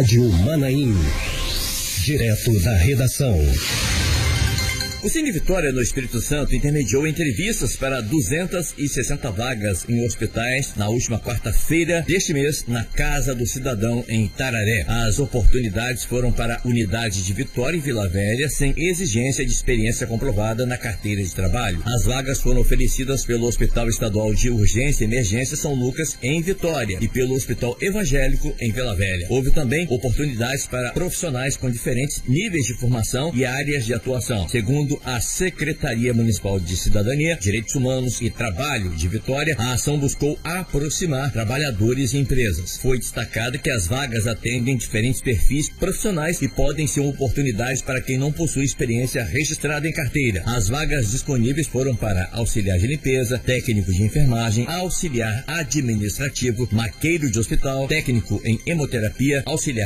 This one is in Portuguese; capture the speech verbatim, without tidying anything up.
Rádio Manaim. Direto da redação. O Cine Vitória, no Espírito Santo, intermediou entrevistas para duzentas e sessenta vagas em hospitais na última quarta-feira deste mês, na Casa do Cidadão, em Tararé. As oportunidades foram para unidades de Vitória e Vila Velha, sem exigência de experiência comprovada na carteira de trabalho. As vagas foram oferecidas pelo Hospital Estadual de Urgência e Emergência São Lucas, em Vitória, e pelo Hospital Evangélico, em Vila Velha. Houve também oportunidades para profissionais com diferentes níveis de formação e áreas de atuação. Segundo a Secretaria Municipal de Cidadania, Direitos Humanos e Trabalho de Vitória, a ação buscou aproximar trabalhadores e empresas. Foi destacado que as vagas atendem diferentes perfis profissionais e podem ser oportunidades para quem não possui experiência registrada em carteira. As vagas disponíveis foram para auxiliar de limpeza, técnico de enfermagem, auxiliar administrativo, maqueiro de hospital, técnico em hemoterapia, auxiliar